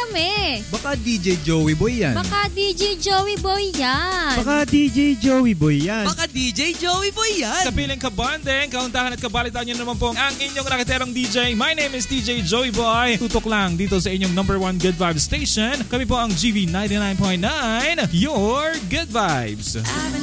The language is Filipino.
kami. Baka DJ Joey Boy yan. Baka DJ Joey Boy yan. Baka DJ Joey Boy yan. Baka DJ Joey Boy yan. Sa piling kabanding, kauntahan at kabalitan nyo naman po ang inyong raketerong DJ. My name is DJ Joey Boy. Tutok lang dito sa inyong number 1 Good Vibes Station. Kami po ang GV 99.9, your Good Vibes.